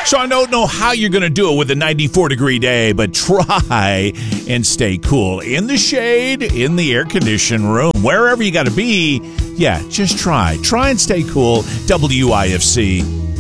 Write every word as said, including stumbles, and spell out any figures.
So I don't know how you're going to do it with a ninety-four degree day, but try and stay cool in the shade, in the air conditioned room, wherever you got to be. Yeah, just try. Try and stay cool. W I F C.